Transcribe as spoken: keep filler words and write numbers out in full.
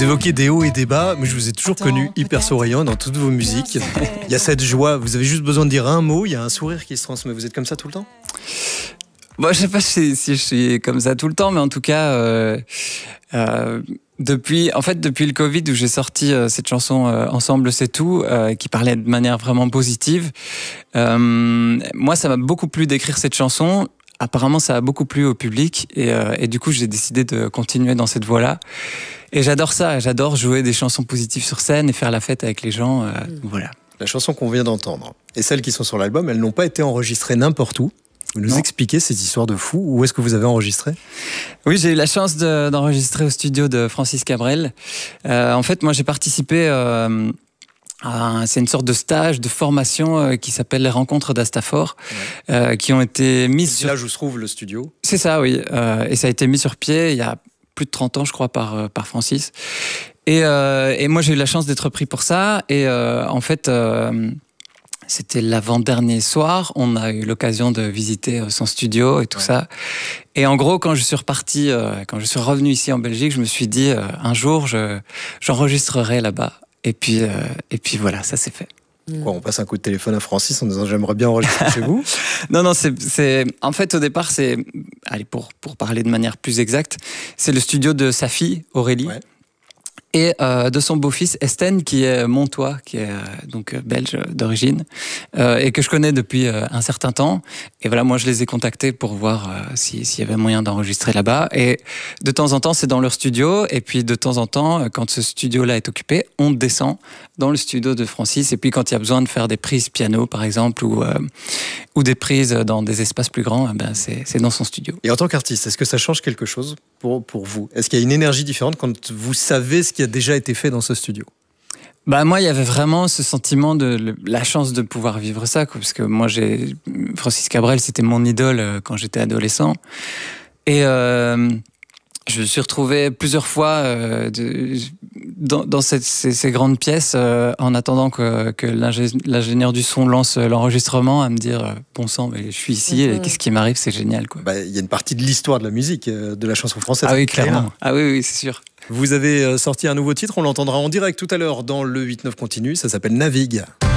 Vous évoquez des hauts et des bas, mais je vous ai toujours Attends, connu hyper peut-être. souriant dans toutes vos musiques. Il y a cette joie, vous avez juste besoin de dire un mot, il y a un sourire qui se transmet. Vous êtes comme ça tout le temps ? Bon, je sais pas si, si je suis comme ça tout le temps, mais en tout cas, euh, euh, depuis, en fait, depuis le Covid où j'ai sorti euh, cette chanson euh, Ensemble c'est tout, euh, qui parlait de manière vraiment positive, euh, moi, ça m'a beaucoup plu d'écrire cette chanson. Apparemment, ça a beaucoup plu au public et, euh, et du coup, j'ai décidé de continuer dans cette voie-là. Et j'adore ça, j'adore jouer des chansons positives sur scène et faire la fête avec les gens. Euh, mmh. Voilà. La chanson qu'on vient d'entendre et celles qui sont sur l'album, elles n'ont pas été enregistrées n'importe où. Vous nous Non. expliquez cette histoire de fou. Où est-ce que vous avez enregistré ? Oui, j'ai eu la chance de, d'enregistrer au studio de Francis Cabrel. Euh, en fait, moi, j'ai participé euh, à c'est une sorte de stage de formation euh, qui s'appelle les Rencontres d'Astafor, ouais. euh, qui ont été mises sur... Là, où se trouve le studio. C'est ça, oui. Euh, et ça a été mis sur pied il y a plus de trente ans, je crois, par, par Francis. Et, euh, et moi, j'ai eu la chance d'être pris pour ça. Et euh, en fait... Euh, C'était l'avant-dernier soir, on a eu l'occasion de visiter son studio et tout ouais. ça. Et en gros, quand je suis reparti, euh, quand je suis revenu ici en Belgique, je me suis dit, euh, un jour, je, j'enregistrerai là-bas. Et puis, euh, et puis voilà, ça s'est fait. Quoi, on passe un coup de téléphone à Francis en disant j'aimerais bien enregistrer chez vous. Non, non, c'est, c'est, en fait, au départ, c'est, allez, pour, pour parler de manière plus exacte, c'est le studio de sa fille, Aurélie. Ouais. Et euh, de son beau-fils Esten, qui est montois, qui est euh, donc belge d'origine, euh, et que je connais depuis euh, un certain temps. Et voilà, moi je les ai contactés pour voir euh, si, s'il y avait moyen d'enregistrer là-bas. Et de temps en temps, c'est dans leur studio. Et puis de temps en temps, quand ce studio-là est occupé, on descend dans le studio de Francis. Et puis quand il y a besoin de faire des prises piano, par exemple, ou, euh, ou des prises dans des espaces plus grands, eh ben c'est, c'est dans son studio. Et en tant qu'artiste, est-ce que ça change quelque chose pour, pour vous ? Est-ce qu'il y a une énergie différente quand vous savez ce qui a déjà été fait dans ce studio ? Bah moi, il y avait vraiment ce sentiment de le, la chance de pouvoir vivre ça, quoi, parce que moi, j'ai Francis Cabrel, c'était mon idole quand j'étais adolescent, et euh, je me suis retrouvé plusieurs fois euh, de, dans, dans cette, ces, ces grandes pièces euh, en attendant que, que l'ingénieur du son lance l'enregistrement, à me dire euh, bon sang, mais je suis ici, mm-hmm. et qu'est-ce qui m'arrive, c'est génial, quoi. Bah, y a une partie de l'histoire de la musique, de la chanson française. Ah oui, clairement. Ah oui, oui, c'est sûr. Vous avez sorti un nouveau titre, on l'entendra en direct tout à l'heure dans le huit neuf continu, ça s'appelle Navigue.